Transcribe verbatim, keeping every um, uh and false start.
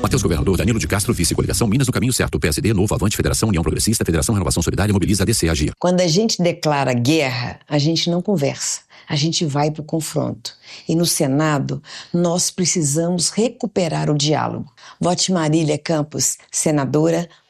Matheus Governador, Danilo de Castro, Vice Coligação Minas no Caminho Certo, P S D, Novo, Avante, Federação, União Progressista, Federação Renovação Solidária, Mobiliza, A D C, Agir. Quando a gente declara guerra, a gente não conversa, a gente vai para o confronto. E no Senado, nós precisamos recuperar o diálogo. Vote Marília Campos, senadora,